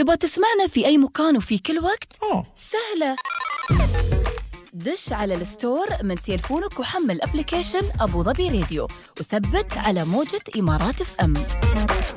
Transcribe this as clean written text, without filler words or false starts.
تبغى تسمعنا في أي مكان وفي كل وقت؟ سهلة، دش على الستور من تليفونك وحمل أبليكيشن أبو ظبي راديو وثبت على موجة إمارات FM.